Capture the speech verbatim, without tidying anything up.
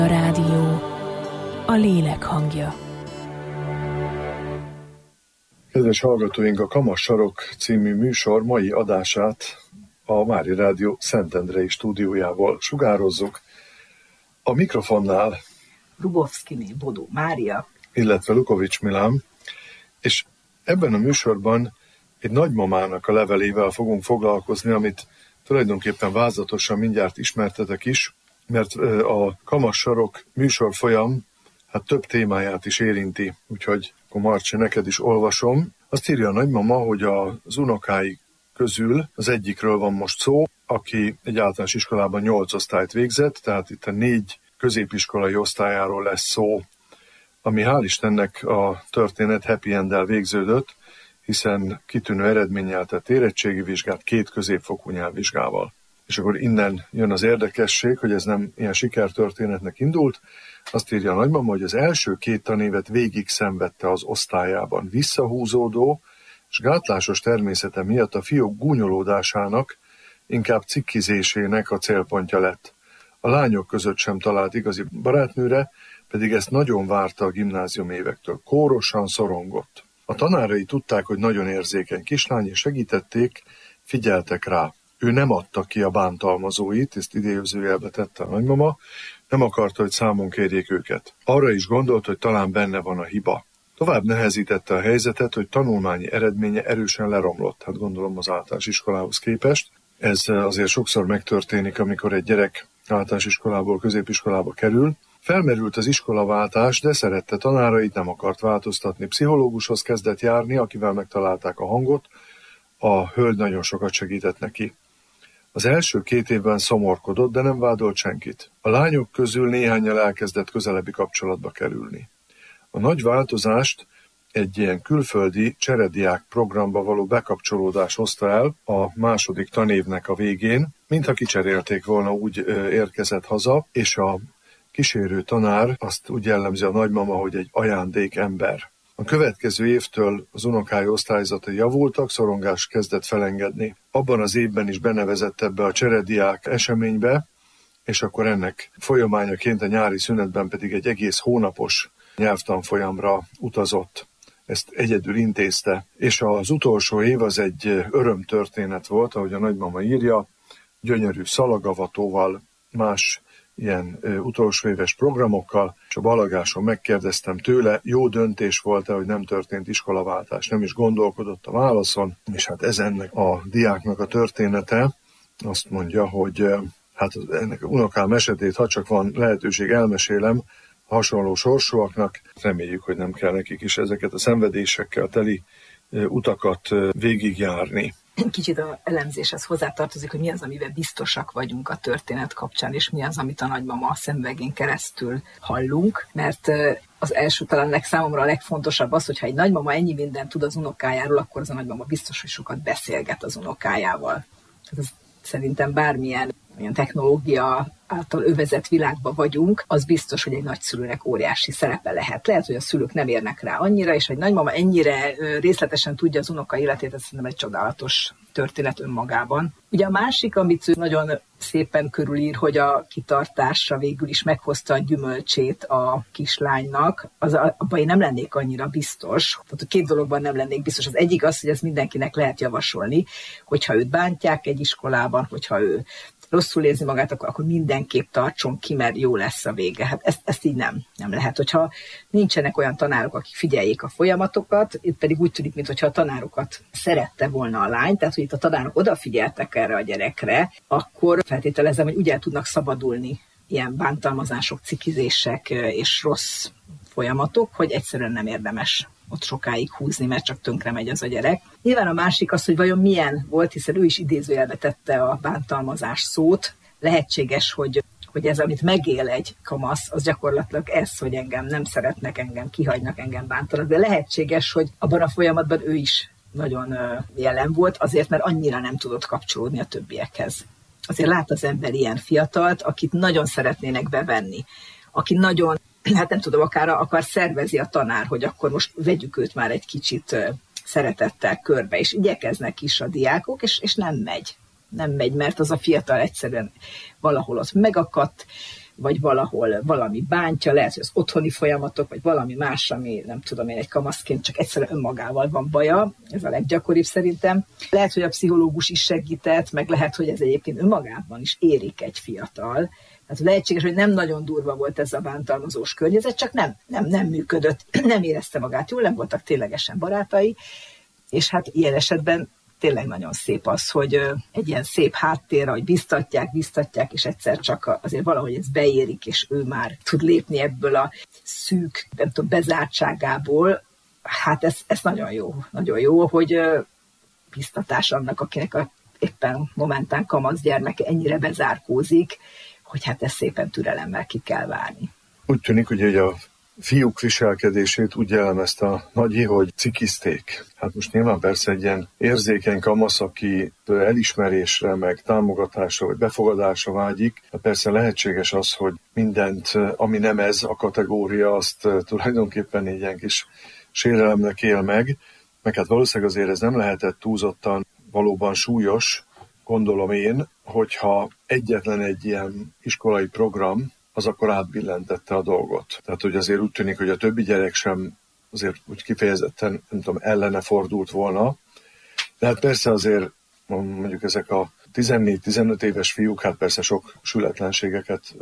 A rádió a lélek hangja. Kedves hallgatóink, a Kamasz Sarok című műsor mai adását a Mária Rádió Szentendrei stúdiójából sugározzuk. A mikrofonnál Rubovszkiné Bodó Mária, illetve Lukovics Milán, és ebben a műsorban egy nagymamának a levelével fogunk foglalkozni, amit tulajdonképpen vázlatosan mindjárt ismertetek is, mert a Kamasz Sarok műsorfolyam hát több témáját is érinti, úgyhogy akkor Marci, neked is olvasom. Azt írja a nagymama, hogy az unokái közül az egyikről van most szó, aki egy általános iskolában nyolc osztályt végzett, tehát itt a négy középiskolai osztályáról lesz szó, ami hál' Istennek a történet happy end-el végződött, hiszen kitűnő eredménnyel tett érettségi vizsgát két középfokú nyelvvizsgával. És akkor innen jön az érdekesség, hogy ez nem ilyen sikertörténetnek indult. Azt írja a nagymama, hogy az első két tanévet végig szenvedte az osztályában. Visszahúzódó és gátlásos természete miatt a fiúk gúnyolódásának, inkább cikkizésének a célpontja lett. A lányok között sem talált igazi barátnőre, pedig ezt nagyon várta a gimnázium évektől. Kórosan szorongott. A tanárai tudták, hogy nagyon érzékeny kislány, és segítették, figyeltek rá. Ő nem adta ki a bántalmazóit, ezt idézőjelbe tette a nagymama, nem akarta, hogy számon kérjék őket. Arra is gondolt, hogy talán benne van a hiba. Tovább nehezítette a helyzetet, hogy tanulmányi eredménye erősen leromlott, hát gondolom az általános iskolához képest. Ez azért sokszor megtörténik, amikor egy gyerek általános iskolából középiskolába kerül. Felmerült az iskolaváltás, de szerette tanárait, nem akart változtatni. Pszichológushoz kezdett járni, akivel megtalálták a hangot. A hölgy nagyon sokat segített neki. Az első két évben szomorkodott, de nem vádolt senkit. A lányok közül néhánnyal elkezdett közelebbi kapcsolatba kerülni. A nagy változást egy ilyen külföldi cserediák programba való bekapcsolódás hozta el a második tanévnek a végén, mintha kicserélték volna, úgy érkezett haza, és a kísérő tanár azt úgy jellemzi a nagymama, hogy egy ajándékember. A következő évtől az unokái osztályzatai javultak, szorongás kezdett felengedni. Abban az évben is benevezett ebbe a cserediák eseménybe, és akkor ennek folyamányaként a nyári szünetben pedig egy egész hónapos nyelvtanfolyamra utazott. Ezt egyedül intézte, és az utolsó év az egy örömtörténet volt, ahogy a nagymama írja, gyönyörű szalagavatóval, más ilyen ö, utolsó éves programokkal, és a balagáson megkérdeztem tőle, jó döntés volt-e, hogy nem történt iskolaváltás, nem is gondolkodott a válaszon, és hát ez ennek a diáknak a története, azt mondja, hogy ö, hát ennek a unokám esetét, ha csak van lehetőség, elmesélem hasonló sorsúaknak, reméljük, hogy nem kell nekik is ezeket a szenvedésekkel teli ö, utakat ö, végigjárni. Kicsit az elemzéshez hozzátartozik, hogy mi az, amiben biztosak vagyunk a történet kapcsán, és mi az, amit a nagymama a szemüvegén keresztül hallunk, mert az első talán legszámomra a legfontosabb az, hogyha egy nagymama ennyi mindent tud az unokájáról, akkor az a nagymama biztos, hogy sokat beszélget az unokájával. Tehát ez szerintem bármilyen ilyen technológia által övezett világban vagyunk, az biztos, hogy egy nagyszülőnek óriási szerepe lehet. Lehet, hogy a szülők nem érnek rá annyira, és egy nagymama ennyire részletesen tudja az unoka életét, ez szerintem egy csodálatos történet önmagában. Ugye a másik, amit nagyon szépen körülír, hogy a kitartásra végül is meghozta a gyümölcsét a kislánynak, az abban én nem lennék annyira biztos. Tehát két dologban nem lennék biztos. Az egyik az, hogy ezt mindenkinek lehet javasolni, hogyha őt bántják egy iskolában, hogyha ő rosszul érzi magát, akkor, akkor mindenképp tartson ki, mert jó lesz a vége. Hát ezt, ezt így nem, nem lehet. Hogyha nincsenek olyan tanárok, akik figyeljék a folyamatokat, itt pedig úgy tűnik, mintha a tanárokat szerette volna a lány, tehát hogy itt a tanárok odafigyeltek erre a gyerekre, akkor feltételezem, hogy úgy el tudnak szabadulni ilyen bántalmazások, cikizések és rossz folyamatok, hogy egyszerűen nem érdemes ott sokáig húzni, mert csak tönkre megy az a gyerek. Nyilván a másik az, hogy vajon milyen volt, hiszen ő is idézőjelbe tette a bántalmazás szót. Lehetséges, hogy, hogy ez, amit megél egy kamasz, az gyakorlatilag ez, hogy engem nem szeretnek, engem kihagynak, engem bántanak, de lehetséges, hogy abban a folyamatban ő is nagyon jelen volt, azért, mert annyira nem tudott kapcsolódni a többiekhez. Azért lát az ember ilyen fiatalt, akit nagyon szeretnének bevenni, aki nagyon, hát nem tudom, akár, akár szervezi a tanár, hogy akkor most vegyük őt már egy kicsit szeretettel körbe, és igyekeznek is a diákok, és, és nem megy. Nem megy, mert az a fiatal egyszerűen valahol ott megakadt, vagy valahol valami bántja, lehet, hogy az otthoni folyamatok, vagy valami más, ami nem tudom én, egy kamaszként csak egyszerűen önmagával van baja, ez a leggyakoribb szerintem. Lehet, hogy a pszichológus is segített, meg lehet, hogy ez egyébként önmagában is érik egy fiatal. Tehát lehetséges, hogy nem nagyon durva volt ez a bántalmazós környezet, csak nem, nem, nem működött, nem érezte magát jól, nem voltak ténylegesen barátai, és hát ilyen esetben tényleg nagyon szép az, hogy egy ilyen szép háttérre, hogy biztatják, biztatják, és egyszer csak azért valahogy ez beérik, és ő már tud lépni ebből a szűk, nem tudom, bezártságából. Hát ez, ez nagyon jó, nagyon jó, hogy biztatás annak, akinek a éppen momentán kamasz gyermeke ennyire bezárkózik, hogy hát ezt szépen türelemmel ki kell várni. Úgy tűnik, hogy a fiúk viselkedését úgy jellemezte a nagyi, hogy cikizték. Hát most nyilván persze egy ilyen érzékeny kamasz, aki elismerésre, meg támogatásra, vagy befogadásra vágyik, de persze lehetséges az, hogy mindent, ami nem ez a kategória, azt tulajdonképpen egy ilyen kis sérelemnek él meg, meg hát valószínűleg azért ez nem lehetett túlzottan valóban súlyos, gondolom én, hogyha egyetlen egy ilyen iskolai program, az akkor átbillentette a dolgot. Tehát, hogy azért úgy tűnik, hogy a többi gyerek sem azért úgy kifejezetten, nem tudom, ellene fordult volna. De hát persze azért mondjuk ezek a tizennégy-tizenöt éves fiúk, hát persze sok sületlenségeket